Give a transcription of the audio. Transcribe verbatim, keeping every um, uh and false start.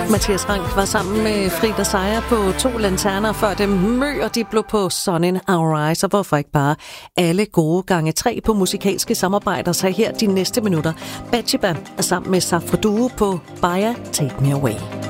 Mathias Rank var sammen med Frida Seier på To Lanterner, før dem Mø og Diplo på Sun in Our Eyes, og hvorfor ikke bare alle gode gange tre på musikalske samarbejder. Så her de næste minutter. Batshiba er sammen med Safro Duo på Baya Take Me Away.